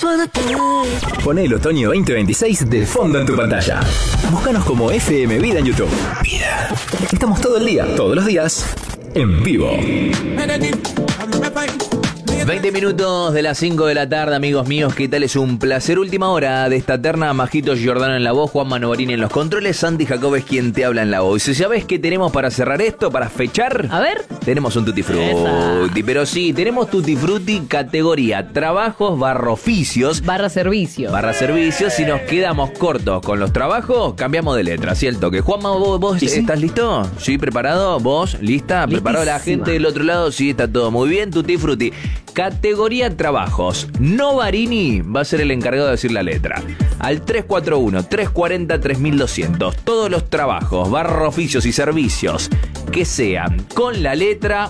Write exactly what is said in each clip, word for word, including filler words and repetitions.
Poné el otoño veinte veintiséis de fondo en tu pantalla. Búscanos como F M Vida en YouTube. Vida. Estamos todo el día, todos los días, en vivo. veinte minutos de las cinco de la tarde, amigos míos, ¿qué tal? Es un placer. Última hora de esta terna. Majito Giordano en la voz, Juan Manovarini en los controles, Santi Jacob es quien te habla en la voz. ¿Y sabes qué tenemos para cerrar esto, para fechar? A ver. Tenemos un Tutti Frutti, pero sí, tenemos Tutti Frutti categoría trabajos barra oficios. Barra servicios. Barra servicios. Si nos quedamos cortos con los trabajos, cambiamos de letra, ¿sí? El toque. Juanma, ¿vos, vos ¿Sí, sí? estás listo? ¿Sí? ¿Preparado? ¿Vos? ¿Lista? ¿Preparado la gente del otro lado? Sí, está todo muy bien. Tutti Frutti. Categoría trabajos. Novarini va a ser el encargado de decir la letra. Al tres cuatro uno, tres cuatro cero, tres mil doscientos. Todos los trabajos, barra oficios y servicios que sean con la letra...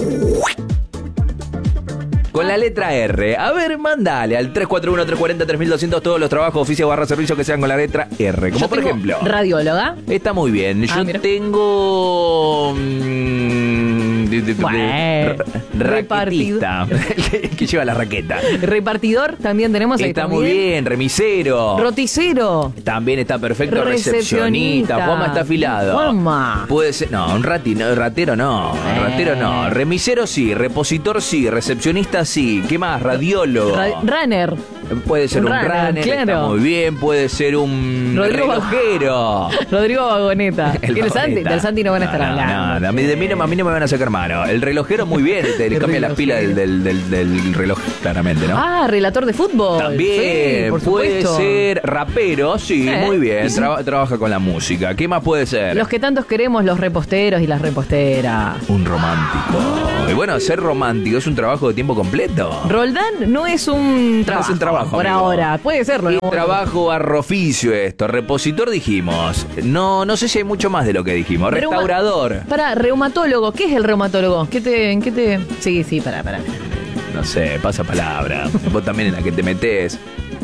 Con la letra R. A ver, mandale al tres cuatro uno, tres cuatro cero, tres mil doscientos todos los trabajos, oficios, barra servicios que sean con la letra R. Como Yo por tengo ejemplo... radióloga. Está muy bien. Yo Ah, mira. tengo... mmm, de- de- de- Bueno, ra- repartido. raquetista. que lleva la raqueta. Repartidor también tenemos. Ahí Está muy bien. Remisero. Roticero. También está perfecto. Recepcionista. Recepcionista. Juanma está afilado. Juanma. Puede ser. No, un rati, no, ratero no. Eh. Ratero no. Remisero sí. Repositor sí. Recepcionista sí. ¿Qué más? Radiólogo. Ra- runner. Puede ser un, Un runner. runner, claro. Está muy bien. Puede ser un Rodrigo relojero. Rodrigo Vagoneta. El Y el Santi, Vagoneta. del Santi no van a estar no, hablando. No, no, a mí, de mí no, a mí no me van a sacar mano. El relojero muy bien, te le El cambia las pilas del, del, del, del reloj, claramente, ¿no? Ah, relator de fútbol. También, Sí, por puede supuesto. ser rapero, sí, Eh, muy bien, y sí. traba- trabaja con la música. ¿Qué más puede ser? Los que tantos queremos, los reposteros y las reposteras. Un romántico. Y bueno, ser romántico es un trabajo de tiempo completo. Roldán no es un trabajo. es un trabajo, Por amigo. ahora. Puede serlo. Y ¿no? trabajo barra oficio esto. Repositor dijimos. No, no sé si hay mucho más de lo que dijimos. Reuma- Restaurador. Para, reumatólogo. ¿Qué es el reumatólogo? ¿Qué te, en qué te...? Sí, sí, para, para. No sé, pasa palabra. Vos también en la que te metés.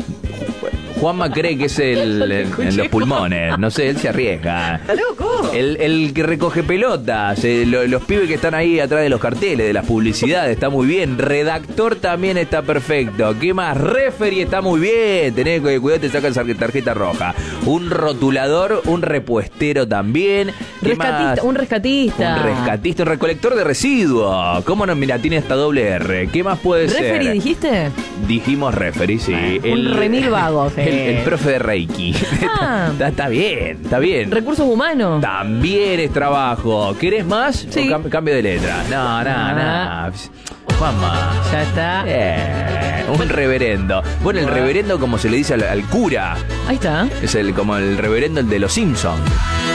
Juanma cree que es el, en, en los pulmones. No sé, él se arriesga. ¿Está loco? El, el que recoge pelotas, eh, lo- los pibes que están ahí atrás de los carteles, de las publicidades, está muy bien. Redactor también está perfecto. ¿Qué más? Referee está muy bien. Tenés que cuidado, te sacan sar- tarjeta roja. Un rotulador, un repuestero también. ¿Qué Rescatista, más? un rescatista. Un rescatista, un recolector de residuos. ¿Cómo no? Mira, tiene hasta doble R. ¿Qué más puede ser? ¿Referee dijiste? Dijimos referee, sí. Un remil vago, sí. El, el profe de Reiki. Ah. está, está bien, está bien. Recursos humanos. También es trabajo. ¿Querés más? Sí. ¿O cam- cambio de letra? No, no, Ah. no. Juanma. Ya está. Eh, un reverendo. Bueno, el reverendo como se le dice al, al cura. Ahí está. Es el como el reverendo el de los Simpsons.